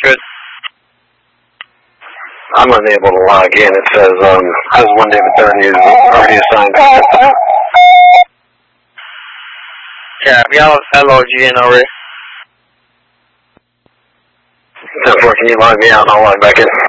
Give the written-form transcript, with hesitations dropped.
good. I'm unable to log in. It says, as one David 30 is already assigned. Yeah, I logged you in already. 10-4, can you log me out and I'll log back in?